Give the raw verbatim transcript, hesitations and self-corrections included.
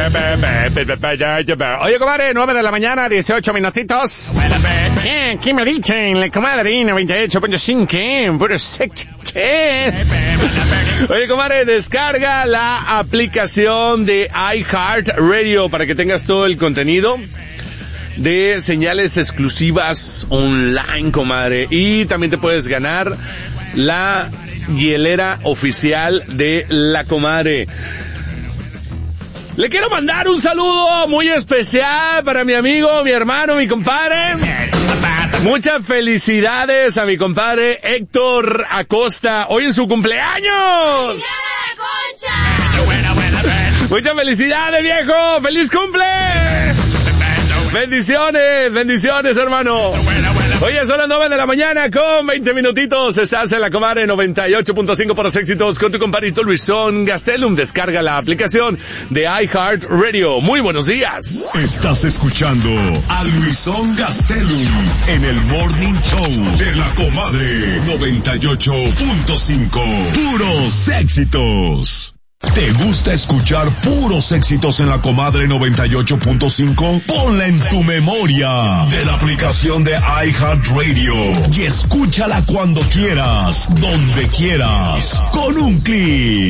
Oye, comadre, nueve de la mañana, dieciocho minutitos. ¿Qué, ¿Qué me dicen? La comadre noventa y ocho punto cinco, puro sexo. Oye, comadre, descarga la aplicación de iHeartRadio para que tengas todo el contenido de señales exclusivas online, comadre. Y también te puedes ganar la hielera oficial de la comadre. Le quiero mandar un saludo muy especial para mi amigo, mi hermano, mi compadre. Muchas felicidades a mi compadre Héctor Acosta, hoy en su cumpleaños. Muchas felicidades, viejo. ¡Feliz cumple! Bendiciones, bendiciones, hermano. Oye, son las nueve de la mañana con veinte minutitos. Estás en la comadre noventa y ocho punto cinco por los éxitos con tu compadrito Luisón Gastelum. Descarga la aplicación de iHeartRadio. Muy buenos días. Estás escuchando a Luisón Gastelum en el Morning Show de la comadre noventa y ocho punto cinco. Puros éxitos. ¿Te gusta escuchar puros éxitos en la comadre noventa y ocho punto cinco? Ponla en tu memoria de la aplicación de iHeartRadio y escúchala cuando quieras, donde quieras, con un clic.